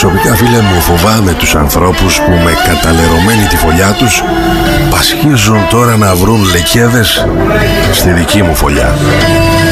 Προσωπικά, φίλε μου, φοβάμαι τους ανθρώπους που με καταλερωμένη τη φωλιά τους πασχίζουν τώρα να βρουν λεκέδες στη δική μου φωλιά.